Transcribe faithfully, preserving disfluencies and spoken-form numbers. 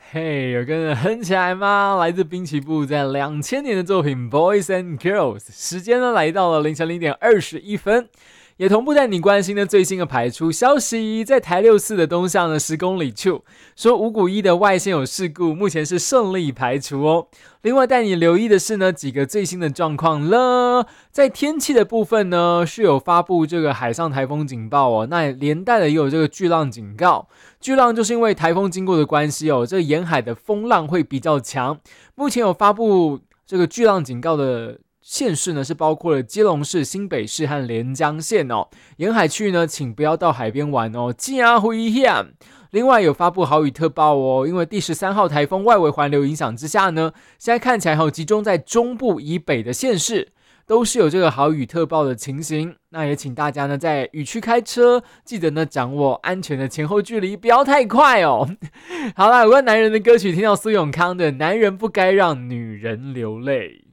嘿，有跟着哼起来吗？来自滨崎步在两千年的作品《Boys and Girls》，时间呢来到了凌晨零点二十一分，也同步带你关心的最新的排出消息，在台六四的东向呢十公里处，说五股一的外线有事故，目前是顺利排除哦。另外带你留意的是呢几个最新的状况了，在天气的部分呢是有发布这个海上台风警报哦，那连带的也有这个巨浪警告。巨浪就是因为台风经过的关系哦，这沿海的风浪会比较强。目前有发布这个巨浪警告的县市呢，是包括了基隆市、新北市和连江县哦。沿海区呢，请不要到海边玩哦，真危险。另外有发布豪雨特报哦，因为第十三号台风外围环流影响之下呢，现在看起来好集中在中部以北的县市。都是有这个豪雨特报的情形，那也请大家呢在雨区开车，记得呢掌握安全的前后距离，不要太快哦。好啦，有关男人的歌曲，听到苏永康的《男人不该让女人流泪》。